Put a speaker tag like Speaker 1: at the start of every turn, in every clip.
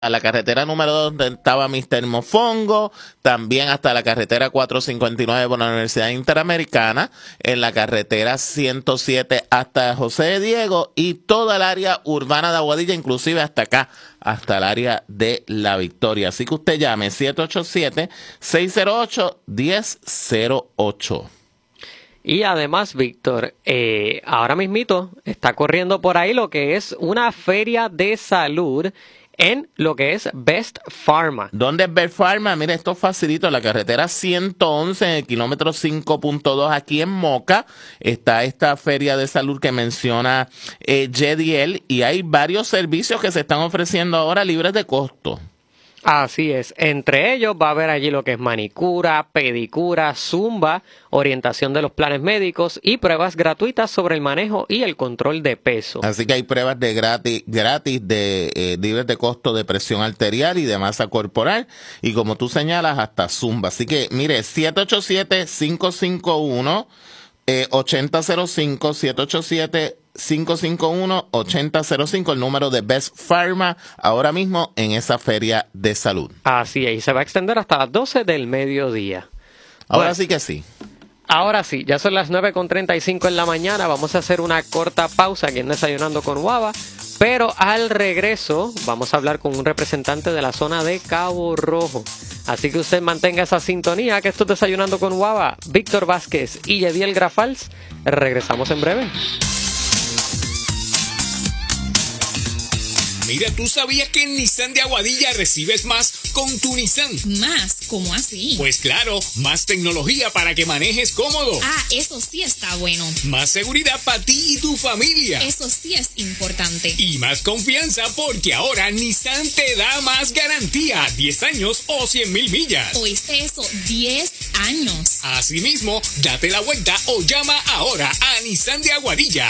Speaker 1: a la carretera número 2 donde estaba Mr. Mofongo, también hasta la carretera 459 por la Universidad Interamericana, en la carretera 107 hasta José de Diego y toda el área urbana de Aguadilla, inclusive hasta acá, hasta el área de La Victoria. Así que usted llame 787-608-1008.
Speaker 2: Y además, Víctor, ahora mismito está corriendo por ahí lo que es una feria de salud en lo que es Best Pharma.
Speaker 1: ¿Dónde es Best Pharma? Mire, esto es facilito. En la carretera 111, en el kilómetro 5.2, aquí en Moca, está esta feria de salud que menciona Yediel, y hay varios servicios que se están ofreciendo ahora libres de costo.
Speaker 2: Así es. Entre ellos va a haber allí lo que es manicura, pedicura, zumba, orientación de los planes médicos y pruebas gratuitas sobre el manejo y el control de peso.
Speaker 1: Así que hay pruebas de gratis de libres de costo de presión arterial y de masa corporal. Y como tú señalas, hasta zumba. Así que, mire, 787-551-8005, 787-551-8005, el número de Best Pharma, ahora mismo en esa feria de salud.
Speaker 2: Así es, y se va a extender hasta las 12 del mediodía.
Speaker 1: Ahora
Speaker 2: Bueno,
Speaker 1: sí que sí.
Speaker 2: Ahora sí, ya son las 9:35 en la mañana, vamos a hacer una corta pausa aquí en Desayunando con Guava, pero al regreso vamos a hablar con un representante de la zona de Cabo Rojo. Así que usted mantenga esa sintonía, que esto es Desayunando con Guava. Víctor Vázquez y Yediel Grafals, regresamos en breve.
Speaker 3: Mira, ¿tú sabías que en Nissan de Aguadilla recibes más con tu Nissan?
Speaker 4: ¿Más? ¿Cómo así?
Speaker 3: Pues claro, más tecnología para que manejes cómodo.
Speaker 4: Ah, eso sí está bueno.
Speaker 3: Más seguridad para ti y tu familia.
Speaker 4: Eso sí es importante.
Speaker 3: Y más confianza porque ahora Nissan te da más garantía. 10 años o 100,000 millas.
Speaker 4: ¿Oíste eso? 10 años.
Speaker 3: Asimismo, date la vuelta o llama ahora a Nissan de Aguadilla.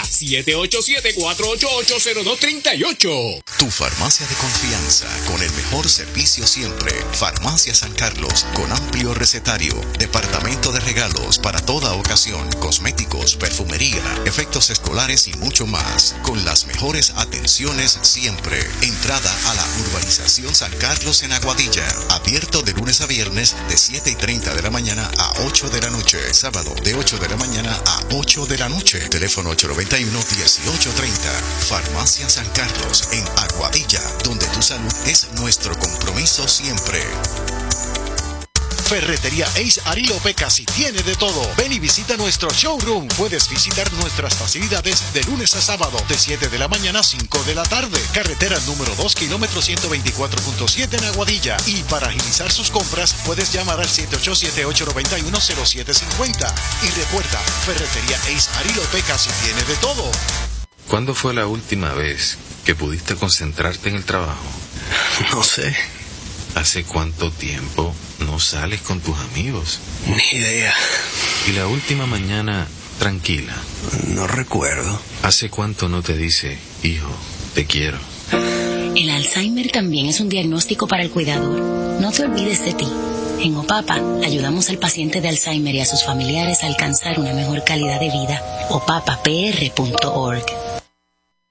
Speaker 3: 787-488-0238.
Speaker 5: Tu farmacia de confianza, con el mejor servicio siempre. Farmacia San Carlos, con amplio recetario, departamento de regalos para toda ocasión, cosméticos, perfumería, efectos escolares y mucho más. Con las mejores atenciones siempre. Entrada a la urbanización San Carlos en Aguadilla. Abierto de lunes a viernes de 7:30 de la mañana a 8 de la noche. Sábado de 8 de la mañana a 8 de la noche. Teléfono 891-1830. Farmacia San Carlos en Aguadilla, donde tu salud es nuestro compromiso siempre.
Speaker 6: Ferretería Ace Arilo Pecasi tiene de todo. Ven y visita nuestro showroom. Puedes visitar nuestras facilidades de lunes a sábado, de 7 de la mañana a 5 de la tarde. Carretera número 2, kilómetro 124.7 en Aguadilla. Y para agilizar sus compras, puedes llamar al 787-891-0750. Y recuerda, Ferretería Ace Arilo Pecasi tiene de todo.
Speaker 7: ¿Cuándo fue la última vez que pudiste concentrarte en el trabajo?
Speaker 8: No sé.
Speaker 7: ¿Hace cuánto tiempo no sales con tus amigos?
Speaker 8: Ni idea.
Speaker 7: ¿Y la última mañana tranquila?
Speaker 8: No recuerdo.
Speaker 7: ¿Hace cuánto no te dice, hijo, te quiero?
Speaker 9: El Alzheimer también es un diagnóstico para el cuidador. No te olvides de ti. En OPAPA ayudamos al paciente de Alzheimer y a sus familiares a alcanzar una mejor calidad de vida. opapapr.org.